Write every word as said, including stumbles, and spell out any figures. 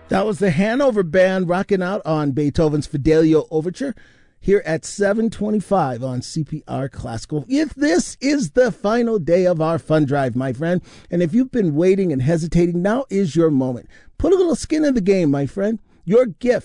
That was the Hanover Band rocking out on Beethoven's Fidelio Overture here at seven twenty-five on C P R Classical. If this is the final day of our fun drive, my friend, and if you've been waiting and hesitating, now is your moment. Put a little skin in the game, my friend. Your gift